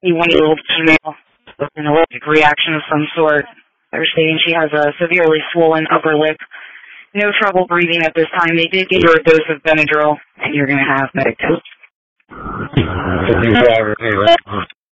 a 1-year-old female with an allergic reaction of some sort. They're saying she has a severely swollen upper lip. No trouble breathing at this time. They did give her a dose of Benadryl, and you're going to have medic tests.